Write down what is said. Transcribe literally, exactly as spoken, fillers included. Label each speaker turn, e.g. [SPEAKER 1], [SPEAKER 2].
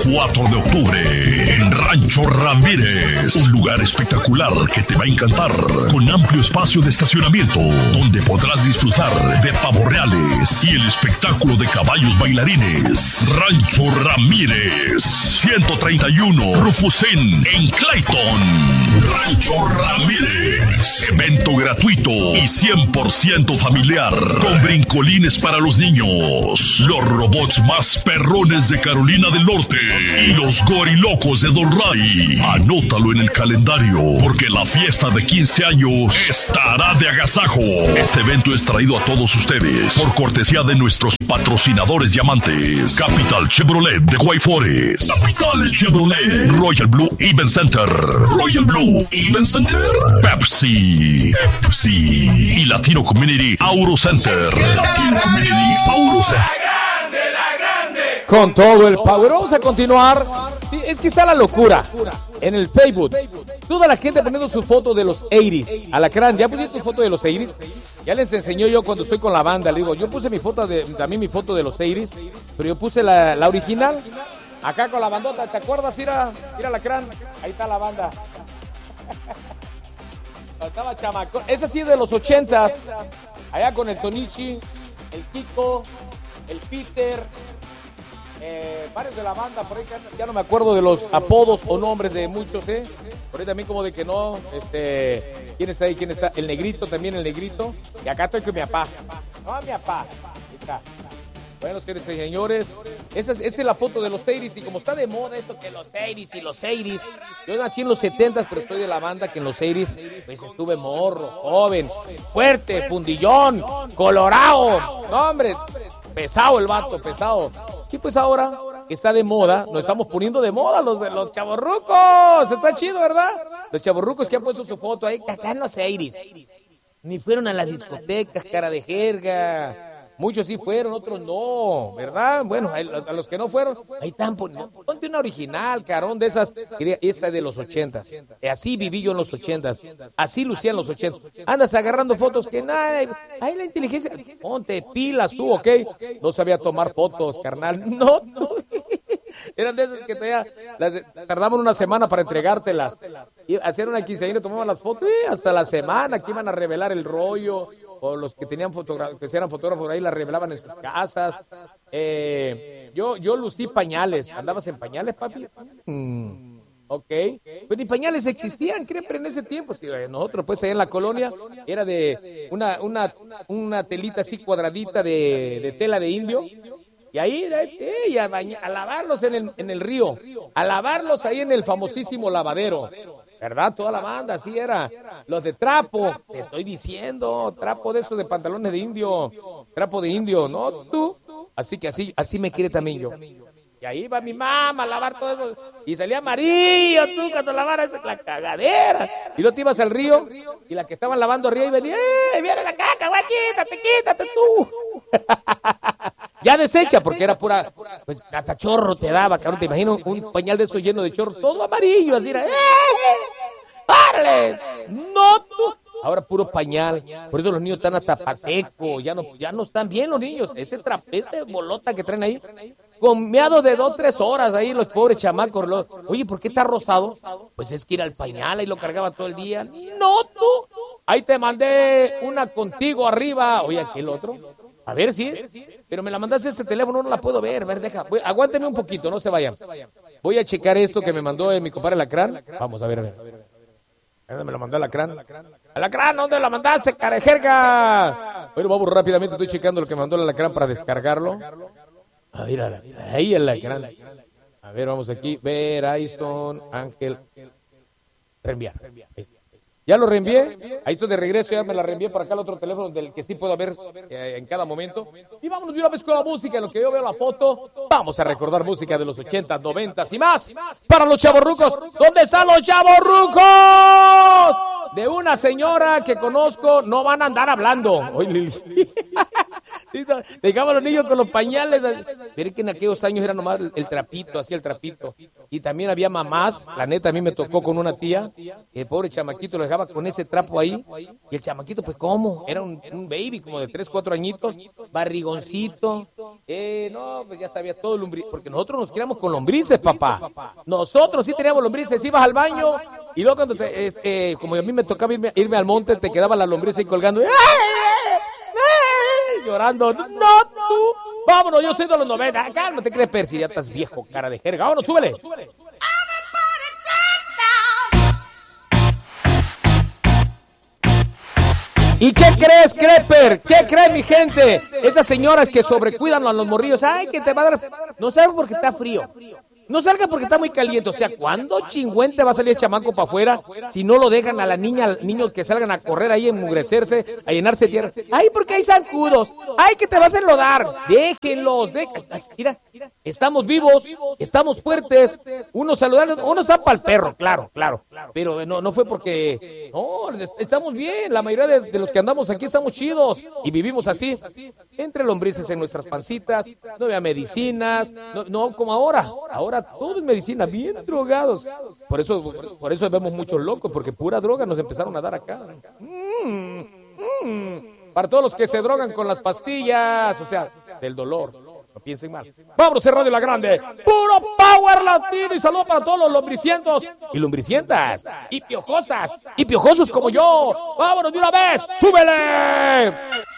[SPEAKER 1] cuatro de octubre en Rancho Ramírez. Un lugar espectacular que te va a encantar, con amplio espacio de estacionamiento, donde podrás disfrutar de pavos reales y el espectáculo de caballos bailarines. Rancho Ramírez, ciento treinta y uno Rufusén, en Clayton. Rancho Ramírez, evento gratuito y cien por ciento familiar, con brincolines para los niños, los robots más perrones de Carolina del Norte y los gorilocos de Don Ray. Anótalo en el calendario, porque la fiesta de quince años estará de agasajo. Este evento es traído a todos ustedes por cortesía de nuestros patrocinadores diamantes: Capital Chevrolet de Guayforest, Capital Chevrolet, Royal Blue Event Center, Royal Blue Event Center, Pepsi, Pepsi y Latino Community Auro Center. Latino Community Auro Center.
[SPEAKER 2] Con todo el power, vamos a continuar. Sí, es que está la locura en el Facebook. Toda la gente poniendo su foto de los ochenta. Alacrán, ¿ya pusiste tu foto de los ochenta? Ya les enseñó yo cuando estoy con la banda. Le digo, yo puse mi foto de, también mi foto de los ochenta, pero yo puse la, la original. Acá con la bandota, ¿te acuerdas? Mira, mira Alacrán, ahí está la banda. Estaba chamaco. Esa sí es de los ochentas. Allá con el Tonichi, el Kiko, el Peter. Eh, varios de la banda, por ahí ya no me acuerdo de los apodos o nombres de muchos, ¿eh? Por ahí también como de que no, este, ¿quién está ahí? ¿Quién está? El Negrito, también el Negrito. Y acá estoy con mi papá. No, mi papá. Ahí está. Bueno, señores y señores, esa es, esa es la foto de los ochenta, y como está de moda esto que los ochenta y los ochenta, yo nací en los setenta, pero estoy de la banda que en los ochenta, pues estuve morro, joven, fuerte, fundillón, colorado, no hombre, pesado el vato, pesado. Y pues ahora que está de moda, nos estamos poniendo de moda los, los chavorrucos, está chido, ¿verdad? Los chavorrucos que han puesto su foto ahí, acá en los ochenta, ni fueron a las discotecas, cara de jerga. Muchos sí fueron, otros no, ¿verdad? Bueno, a los que no fueron, ahí están poniendo. Ponte una original, carón, de esas. Esta de los ochentas. Así viví yo en los ochentas. Así lucía en los ochentas. Andas agarrando fotos que nada. Ahí la inteligencia. Ponte pilas tú, ¿ok? No sabía tomar fotos, carnal. No, no. Eran de esas que te, las, tardaban una semana para entregártelas. Y hacer una quinceañera, tomaban las fotos eh, hasta la semana, que iban a revelar el rollo. O los que tenían fotógrafos, que eran fotógrafos ahí, la revelaban en sus casas. Eh, yo, yo lucí pañales. ¿Andabas en pañales, papi? Mm, ok. Pues ni pañales existían, siempre en ese tiempo. Sí, nosotros, pues, allá en la colonia, era de una, una, una telita así cuadradita de, de tela de indio. Y ahí, eh, a, bañar, a lavarlos en el, en el río. A lavarlos ahí en el famosísimo lavadero. ¿Verdad? Toda la banda, así era. Los de trapo, te estoy diciendo, trapo de esos de pantalones de indio, trapo de indio, ¿no? Tú. Así que así, así me quiere también yo. Y ahí va mi mamá a lavar todo eso. Y salía amarillo, tú, cuando lavara esa, la cagadera. Y luego te ibas al río, y la que estaban lavando arriba y venía, ¡eh, viene la caca, güey, quítate, quítate tú! Ya deshecha, porque era pura, pues hasta chorro te daba, cabrón. Te imagino un pañal de eso lleno de chorro, todo amarillo, así era. ¡Eh! ¡Párale! ¡No tú! Ahora puro pañal. Por eso los niños están hasta pateco. Ya no, ya no están bien los niños. Ese trapeste bolota que traen ahí, con meado de dos, tres horas ahí, los pobres chamacos. Los, oye, ¿por qué está rosado? Pues es que era el pañal y lo cargaba todo el día. ¡No tú! Ahí te mandé una contigo arriba. Oye, aquel otro. A ver si, ¿sí? Pero me la mandaste este teléfono, no la puedo ver. A ver, deja, voy, aguánteme un poquito, no se vayan. Voy a checar esto que me mandó mi compadre Alacrán. Vamos a ver, a ver. ¿Dónde me lo mandó Alacrán? Alacrán, ¿dónde la mandaste, carejerga? Bueno, vamos rápidamente, estoy checando lo que mandó el Alacrán para descargarlo. A ver, ahí el Alacrán. A ver, vamos aquí. Ver, Aiston, Ángel. Reenviar. Ya lo reenvié, ahí estoy de regreso, ya me la reenvié para acá al otro teléfono del que sí puedo ver eh, en cada momento. Y vámonos de una vez con la música, en lo que yo veo la foto. Vamos a recordar música de los ochentas, noventas y más. Para los chavorrucos, ¿dónde están los chavorrucos? De una señora que conozco, no van a andar hablando. Dejaban a los niños con los pañales. Miren que en aquellos años era nomás el trapito, así el trapito. Y también había mamás, la neta a mí me tocó con una tía, el pobre chamaquito lo dejaba con ese trapo ahí, y el chamaquito pues ¿cómo? Era un, un baby como de tres, cuatro añitos, barrigoncito, Eh, no, pues ya sabía todo lombriz, porque nosotros nos criamos con lombrices, papá. Nosotros sí teníamos lombrices, ibas al baño y luego cuando te, este, como a mí me tocaba irme, irme al monte, te quedaba la lombriz ahí colgando, ¡ay, ay, ay! Llorando. No, tú, vámonos, yo soy de los noventa. Cálmate, crees, Percy, ya estás viejo, cara de jerga. Vámonos, súbele. ¿Y qué crees, Creper? ¿Qué cree mi gente? Esas señoras que sobrecuidan a los morrillos. Ay, que te va a dar... No salga porque está frío. No salga porque está muy caliente. O sea, ¿cuándo chingüente va a salir el chamaco para afuera si no lo dejan a la niña, al niño que salgan a correr ahí, a enmugrecerse, a llenarse de tierra? Ay, porque hay zancudos. Ay, que te vas a enlodar. Déjenlos. Déjenlos. Mira, estamos vivos, estamos fuertes. Unos saludables, unos zapa al perro, claro, claro. Pero no, no fue porque... No, estamos bien. La mayoría de, de los que andamos aquí estamos chidos y vivimos así. Entre lombrices en nuestras pancitas, no había medicinas, no, no como ahora. Ahora todo es medicina, bien drogados. Por eso, por, por eso vemos muchos locos, porque pura droga nos empezaron a dar acá. Mm, mm. Para todos los que se drogan con las pastillas, o sea, del dolor. No piensen mal. Vámonos, Radio La Grande. Puro power latino y saludo para todos los lombricientos y lombricientas y piojosas y piojosos como yo. Vámonos de una vez. ¡Súbele!